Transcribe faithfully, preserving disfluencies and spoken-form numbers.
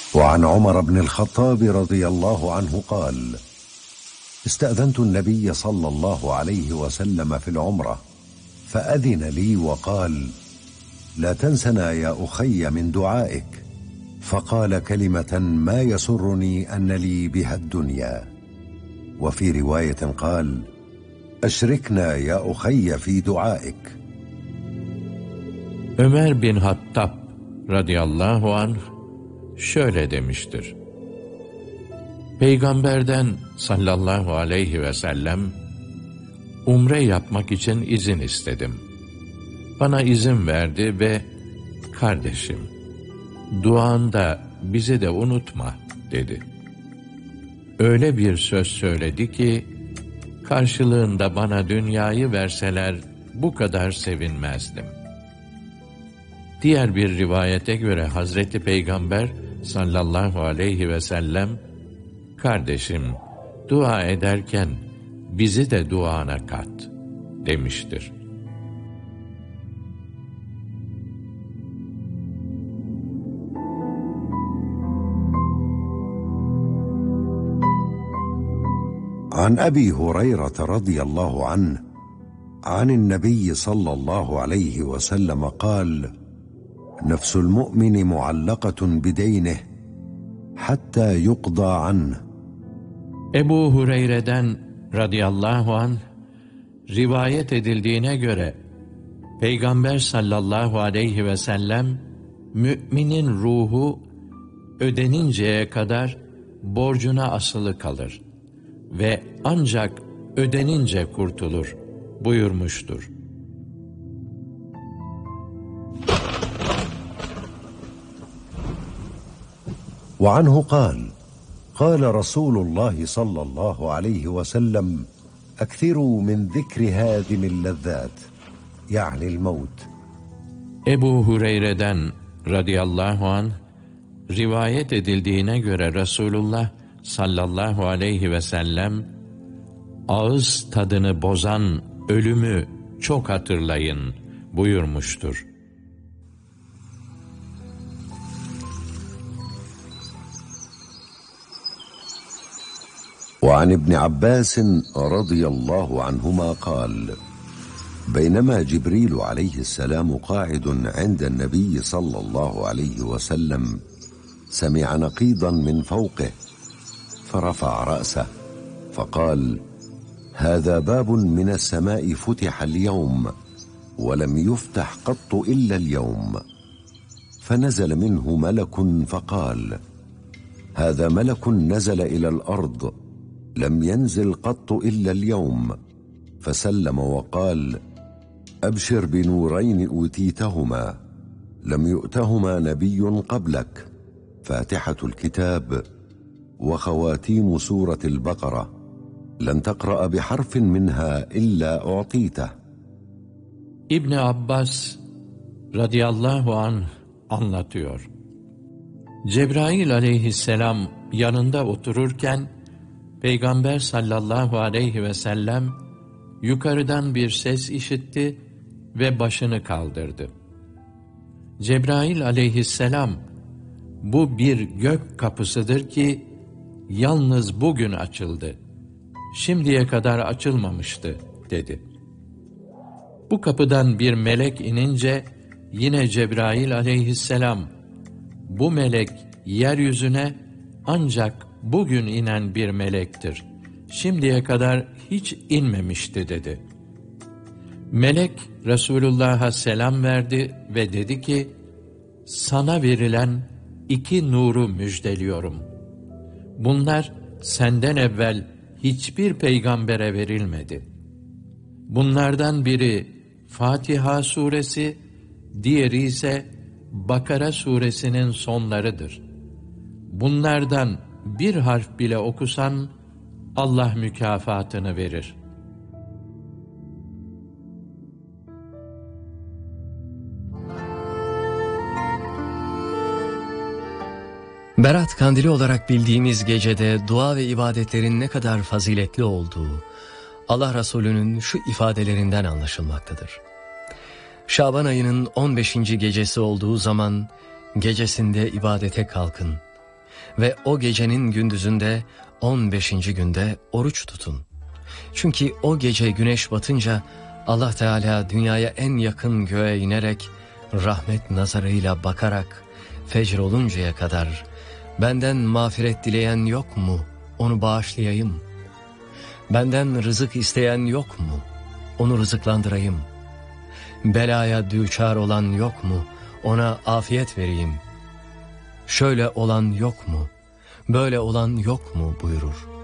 وعن عمر بن الخطاب رضي الله عنه قال: استأذنت النبي صلى الله عليه وسلم في العمرة فأذن لي وقال: لا تنسنا يا أخي من دعائك، فقال كلمة ما يسرني أن لي بها الدنيا. وفي رواية قال: أشركنا يا أخي في دعائك. Ömer bin Hattab radıyallahu anh şöyle demiştir: Peygamberden sallallahu aleyhi ve sellem umre yapmak için izin istedim. Bana izin verdi ve kardeşim, duanda bizi de unutma dedi. Öyle bir söz söyledi ki karşılığında bana dünyayı verseler bu kadar sevinmezdim. Diğer bir rivayete göre Hazreti Peygamber sallallahu aleyhi ve sellem, kardeşim, dua ederken bizi de duana kat demiştir. عن أبي هريرة رضي الله عنه عن النبي صلى الله عليه وسلم قال: نفس المؤمن معلقة بدينه حتى يقضى عنه. Ebu Hureyre'den radıyallahu anh rivayet edildiğine göre Peygamber sallallahu aleyhi ve sellem, müminin ruhu ödeninceye kadar borcuna asılı kalır ve ancak ödenince kurtulur buyurmuştur. وعنه قال: قال رسول الله صلى الله عليه وسلم: أكثروا من ذكر هادم اللذات يعني الموت. Ebu Hureyre'den radıyallahu anh rivayet edildiğine göre Resulullah sallallahu aleyhi ve sellem, ağız tadını bozan ölümü çok hatırlayın buyurmuştur. وعن ابن عباس رضي الله عنهما قال: بينما جبريل عليه السلام قاعد عند النبي صلى الله عليه وسلم سمع نقيضا من فوقه فرفع رأسه فقال: هذا باب من السماء فتح اليوم ولم يفتح قط إلا اليوم. فنزل منه ملك فقال: هذا ملك نزل إلى الأرض لم ينزل قط إلا اليوم. فسلم وقال: أبشر بنورين أوتيتهما لم يؤتهما نبي قبلك، فاتحة الكتاب وخواتيم سورة البقرة، لن تقرأ بحرف منها إلا أعطيته. İbn Abbas radıyallahu anh anlatıyor. Cebrail aleyhisselam yanında otururken Peygamber sallallahu aleyhi ve sellem yukarıdan bir ses işitti ve başını kaldırdı. Cebrail aleyhisselam, bu bir gök kapısıdır ki yalnız bugün açıldı, şimdiye kadar açılmamıştı dedi. Bu kapıdan bir melek inince yine Cebrail aleyhisselam, bu melek yeryüzüne ancak bugün inen bir melektir, şimdiye kadar hiç inmemişti dedi. Melek Resulullah'a selam verdi ve dedi ki, sana verilen iki nuru müjdeliyorum. Bunlar senden evvel hiçbir peygambere verilmedi. Bunlardan biri Fatiha suresi, diğeri ise Bakara suresinin sonlarıdır. Bunlardan bir harf bile okusan Allah mükafatını verir. Berat Kandili olarak bildiğimiz gecede dua ve ibadetlerin ne kadar faziletli olduğu Allah Resulü'nün şu ifadelerinden anlaşılmaktadır. Şaban ayının on beşinci gecesi olduğu zaman gecesinde ibadete kalkın. ve o gecenin gündüzünde on beşinci günde oruç tutun. Çünkü o gece güneş batınca Allah Teala dünyaya en yakın göğe inerek rahmet nazarıyla bakarak fecr oluncaya kadar benden mağfiret dileyen yok mu, onu bağışlayayım. Benden rızık isteyen yok mu, onu rızıklandırayım. Belaya düçar olan yok mu, ona afiyet vereyim. Şöyle olan yok mu, böyle olan yok mu buyurur.